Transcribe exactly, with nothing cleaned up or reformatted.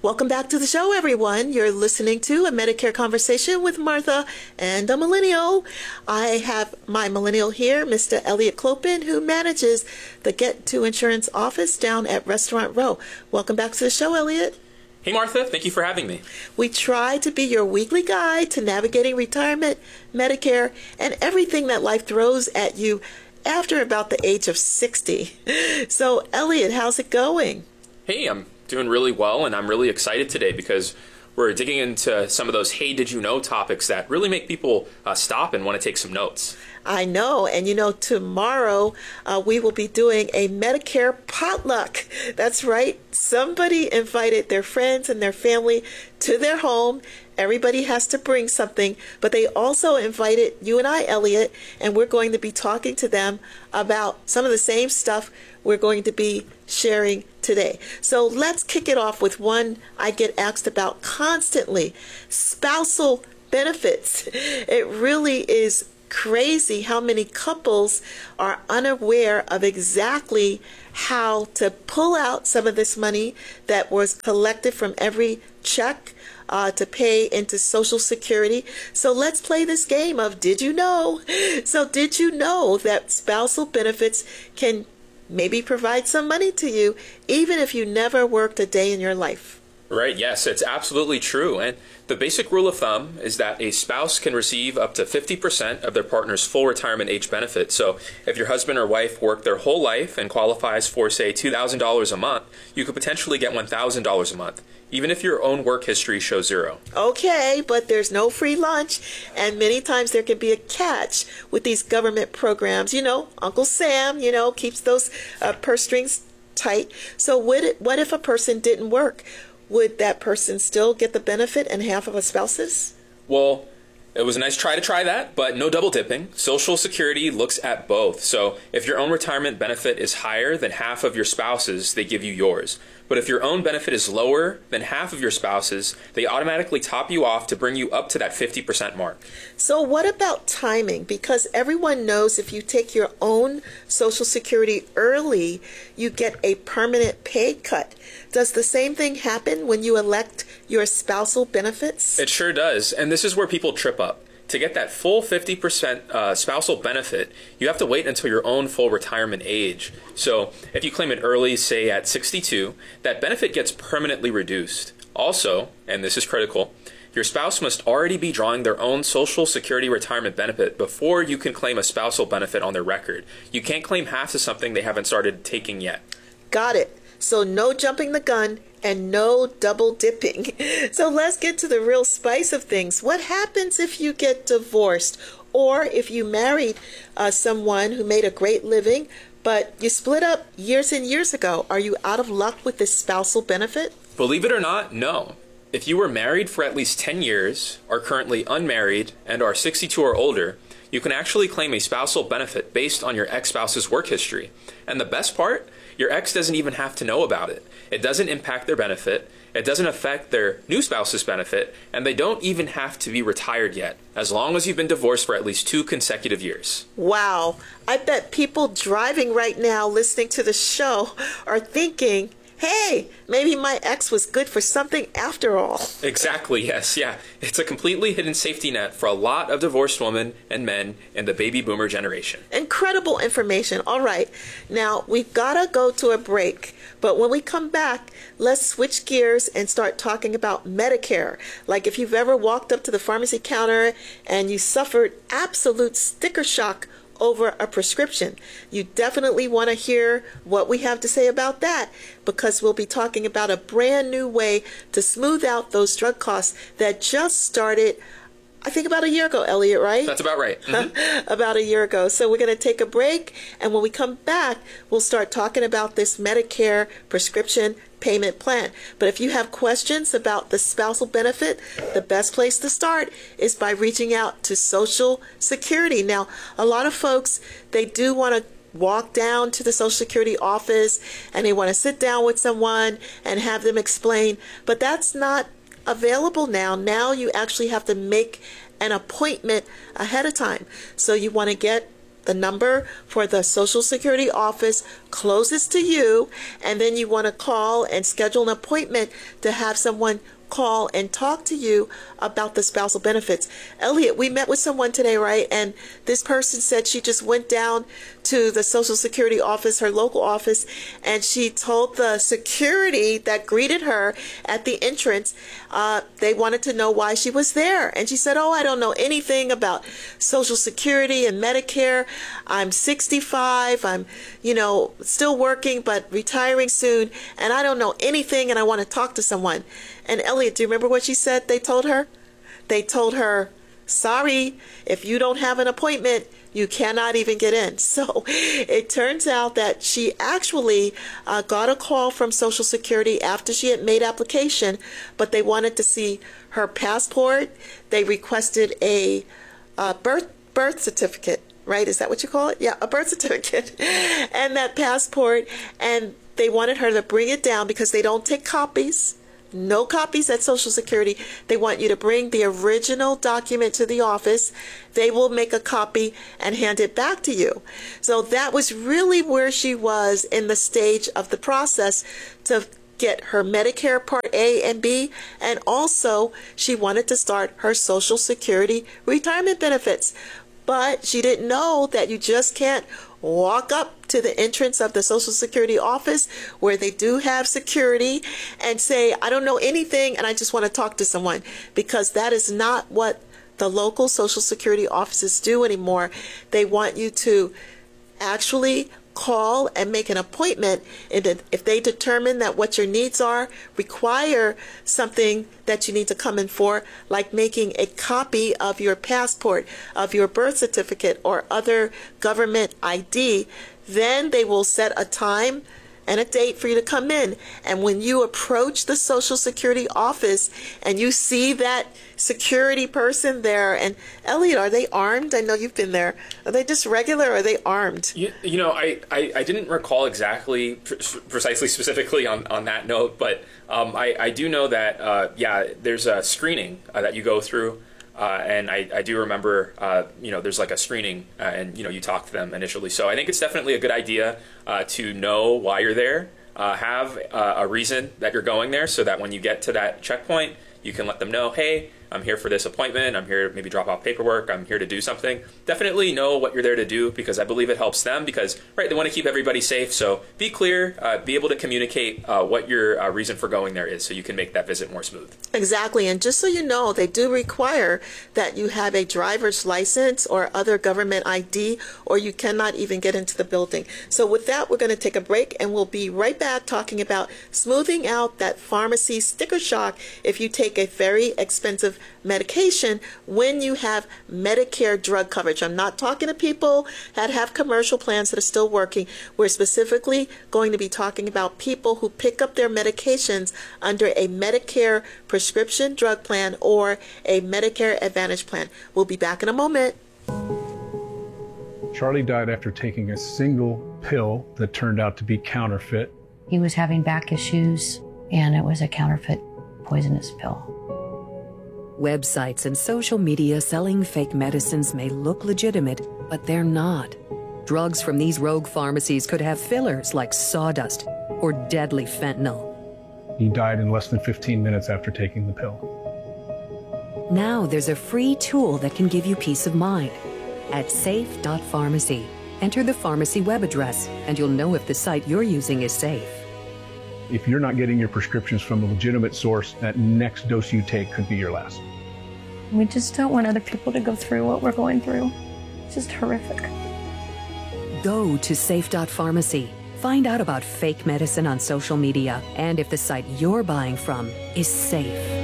Welcome back to the show, everyone. You're listening to a Medicare Conversation with Martha and a millennial. I have my millennial here, Mister Elliot Clopin, who manages the Get to Insurance office down at Restaurant Row. Welcome back to the show, Elliot. Hey, Martha. Thank you for having me. We try to be your weekly guide to navigating retirement, Medicare, and everything that life throws at you after about the age of sixty. So, Elliot, how's it going? Hey, I'm doing really well, and I'm really excited today because we're digging into some of those hey, did you know topics that really make people uh, stop and want to take some notes. I know, and you know, tomorrow uh, we will be doing a Medicare potluck. That's right. Somebody invited their friends and their family to their home. Everybody has to bring something, but they also invited you and I, Elliot, and we're going to be talking to them about some of the same stuff we're going to be sharing today. So let's kick it off with one I get asked about constantly: spousal benefits. It really is crazy how many couples are unaware of exactly how to pull out some of this money that was collected from every check uh, to pay into Social Security. So let's play this game of did you know? So did you know that spousal benefits can maybe provide some money to you even if you never worked a day in your life? Right, yes, it's absolutely true. And the basic rule of thumb is that a spouse can receive up to fifty percent of their partner's full retirement age benefit. So if your husband or wife worked their whole life and qualifies for, say, two thousand dollars a month, you could potentially get one thousand dollars a month, even if your own work history shows zero. Okay, but there's no free lunch, and many times there can be a catch with these government programs. You know, Uncle Sam, you know, keeps those uh, purse strings tight. So what if, what if a person didn't work? Would that person still get the benefit and half of a spouse's? Well, it was a nice try to try that, but no double dipping. Social Security looks at both. So if your own retirement benefit is higher than half of your spouse's, they give you yours. But if your own benefit is lower than half of your spouse's, they automatically top you off to bring you up to that fifty percent mark. So what about timing? Because everyone knows if you take your own Social Security early, you get a permanent pay cut. Does the same thing happen when you elect your spousal benefits? It sure does, and this is where people trip up. To get that full fifty percent uh, spousal benefit, you have to wait until your own full retirement age. So if you claim it early, say at sixty-two, that benefit gets permanently reduced. Also, and this is critical, your spouse must already be drawing their own Social Security retirement benefit before you can claim a spousal benefit on their record. You can't claim half of something they haven't started taking yet. Got it. So no jumping the gun and no double dipping. So let's get to the real spice of things. What happens if you get divorced, or if you married uh, someone who made a great living, but you split up years and years ago? Are you out of luck with this spousal benefit? Believe it or not, no. If you were married for at least ten years, are currently unmarried, and are sixty-two or older, you can actually claim a spousal benefit based on your ex-spouse's work history. And the best part? Your ex doesn't even have to know about it. It doesn't impact their benefit, it doesn't affect their new spouse's benefit, and they don't even have to be retired yet, as long as you've been divorced for at least two consecutive years. Wow. I bet people driving right now listening to the show are thinking, hey, maybe my ex was good for something after all. Exactly, yes, yeah. It's a completely hidden safety net for a lot of divorced women and men in the baby boomer generation. Incredible information. All right, now we've got to go to a break. But when we come back, let's switch gears and start talking about Medicare. Like if you've ever walked up to the pharmacy counter and you suffered absolute sticker shock over a prescription, you definitely want to hear what we have to say about that, because we'll be talking about a brand new way to smooth out those drug costs that just started, I think about a year ago, Elliot, right? That's about right. Mm-hmm. About a year ago. So we're going to take a break, and when we come back, we'll start talking about this Medicare prescription payment plan. But if you have questions about the spousal benefit, the best place to start is by reaching out to Social Security. Now, a lot of folks, they do want to walk down to the Social Security office and they want to sit down with someone and have them explain, but that's not available now. Now you actually have to make an appointment ahead of time. So you want to get the the number for the Social Security office closest to you, and then you want to call and schedule an appointment to have someone call and talk to you about the spousal benefits. Elliot, we met with someone today, right? And this person said she just went down to the Social Security office, her local office, and she told the security that greeted her at the entrance, uh, they wanted to know why she was there. And she said, oh, I don't know anything about Social Security and Medicare. I'm sixty-five. I'm, you know, still working, but retiring soon. And I don't know anything, and I want to talk to someone. And Elliot, do you remember what she said they told her? They told her, sorry, if you don't have an appointment, you cannot even get in. So it turns out that she actually uh, got a call from Social Security after she had made application, but they wanted to see her passport. They requested a uh, birth birth certificate, right? Is that what you call it? Yeah, a birth certificate and that passport. And they wanted her to bring it down because they don't take copies. No copies at Social Security. They want you to bring the original document to the office. They will make a copy and hand it back to you. So that was really where she was in the stage of the process to get her Medicare Part A and B, and also she wanted to start her Social Security retirement benefits. But she didn't know that you just can't walk up to the entrance of the Social Security office where they do have security and say, I don't know anything and I just want to talk to someone, because that is not what the local Social Security offices do anymore. They want you to actually call and make an appointment, and if they determine that what your needs are require something that you need to come in for, like making a copy of your passport, of your birth certificate, or other government I D, then they will set a time and a date for you to come in. And when you approach the Social Security office and you see that security person there, and Elliot, are they armed? I know you've been there. Are they just regular, or are they armed? You, you know, I, I, I didn't recall exactly, pre- precisely, specifically on, on that note, but um, I, I do know that, uh, yeah, there's a screening uh, that you go through. Uh, and I, I do remember, uh, you know, there's like a screening uh, and, you know, you talk to them initially. So I think it's definitely a good idea uh, to know why you're there, uh, have uh, a reason that you're going there, so that when you get to that checkpoint, you can let them know, hey, I'm here for this appointment. I'm here to maybe drop off paperwork. I'm here to do something. Definitely know what you're there to do, because I believe it helps them, because, right, they want to keep everybody safe. So be clear, uh, be able to communicate uh, what your uh, reason for going there is, so you can make that visit more smooth. Exactly. And just so you know, they do require that you have a driver's license or other government I D, or you cannot even get into the building. So with that, we're going to take a break, and we'll be right back talking about smoothing out that pharmacy sticker shock if you take a very expensive medication when you have Medicare drug coverage. I'm not talking to people that have commercial plans that are still working. We're specifically going to be talking about people who pick up their medications under a Medicare prescription drug plan or a Medicare Advantage plan. We'll be back in a moment. Charlie died after taking a single pill that turned out to be counterfeit. He was having back issues, and it was a counterfeit poisonous pill. Websites and social media selling fake medicines may look legitimate, but they're not. Drugs from these rogue pharmacies could have fillers like sawdust or deadly fentanyl. He died in less than fifteen minutes after taking the pill. Now there's a free tool that can give you peace of mind. At safe dot pharmacy, enter the pharmacy web address, and you'll know if the site you're using is safe. If you're not getting your prescriptions from a legitimate source, that next dose you take could be your last. We just don't want other people to go through what we're going through. It's just horrific. Go to safe dot pharmacy. Find out about fake medicine on social media and if the site you're buying from is safe.